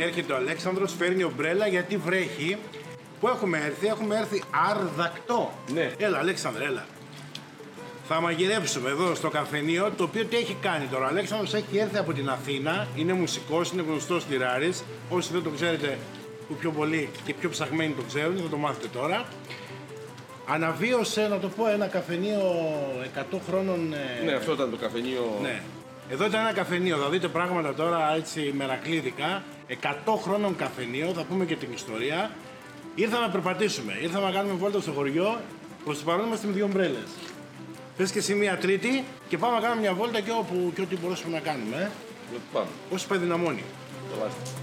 έρχεται ο Αλέξανδρος, φέρνει ομπρέλα γιατί βρέχει. Πού έχουμε έρθει Αρδακτό. Ναι. Έλα, Αλέξανδρε, έλα. Θα μαγειρέψουμε εδώ στο καφενείο, το οποίο τι έχει κάνει τώρα. Ο Αλέξανδρος έχει έρθει από την Αθήνα, είναι μουσικός, είναι γνωστός τυράρης. Όσοι δεν το ξέρετε, που πιο πολύ και πιο ψαγμένοι το ξέρουν, θα το μάθετε τώρα. Αναβίωσε, να το πω, ένα καφενείο 100 χρόνων. Ναι, αυτό ήταν το καφενείο. Ναι. Εδώ ήταν ένα καφενείο, θα δείτε πράγματα τώρα έτσι μερακλίδικα. 100 χρόνων καφενείο, θα πούμε και την ιστορία. Ήρθαμε να περπατήσουμε, ήρθαμε να κάνουμε βόλτα στο χωριό. Προς το παρόν είμαστε με 2 ομπρέλες. Πες και εσύ μία Τρίτη και πάμε να κάνουμε μια βόλτα και ό,τι μπορούσαμε να κάνουμε. Πάμε. Όσο πάει δυναμώνει. Το βάζετε.